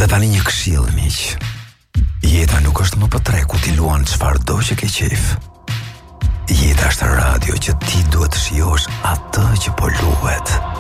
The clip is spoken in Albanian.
Dhe tani një këshill, miq. Jeta nuk është më për tre ku ti luan çfarëdo që ke qejf. Jeta është radio që ti duhet të shijosh atë që po luhet.